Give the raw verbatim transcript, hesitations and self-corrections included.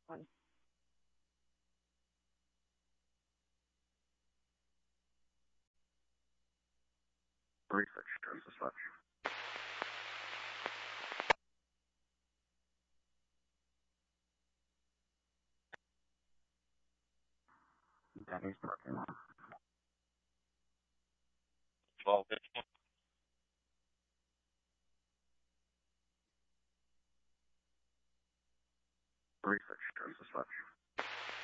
One. Research shows as such. Danny's parking lot. twelve inch. Research shows as such.